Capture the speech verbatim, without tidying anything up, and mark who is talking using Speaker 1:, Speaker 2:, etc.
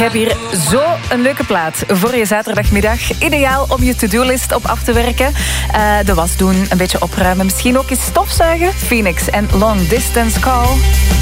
Speaker 1: Ik heb hier zo een leuke plaat voor je zaterdagmiddag. Ideaal om je to-do-list op af te werken. Uh, de was doen, een beetje opruimen. Misschien ook eens stofzuigen. Phoenix en Long Distance Call.